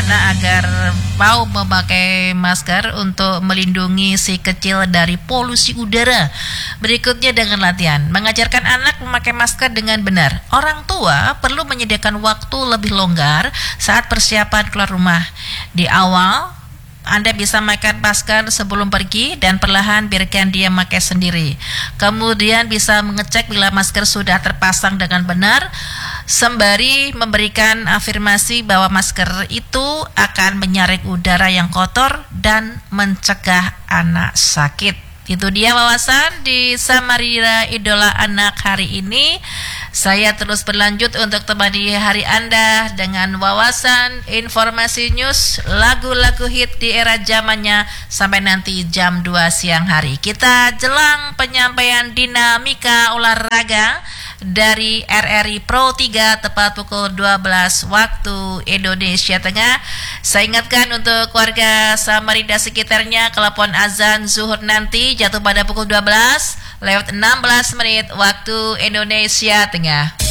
anak-anak agar mau memakai masker untuk melindungi si kecil dari polusi udara. Berikutnya dengan latihan, mengajarkan anak memakai masker dengan benar. Orang tua perlu menyediakan waktu lebih longgar saat persiapan keluar rumah. Di awal, Anda bisa memakai masker sebelum pergi dan perlahan biarkan dia memakai sendiri. Kemudian bisa mengecek bila masker sudah terpasang dengan benar, sembari memberikan afirmasi bahwa masker itu akan menyaring udara yang kotor dan mencegah anak sakit. Itu dia wawasan di Samarinda Idola Anak hari ini. Saya terus berlanjut untuk temani hari Anda dengan wawasan, informasi news, lagu-lagu hit di era zamannya sampai nanti jam 2 siang hari. Kita jelang penyampaian dinamika olahraga dari RRI Pro 3 tepat pukul 12 waktu Indonesia Tengah. Saya ingatkan untuk warga Samarinda sekitarnya, telepon azan zuhur nanti jatuh pada pukul 12 lewat 16 menit waktu Indonesia Tengah.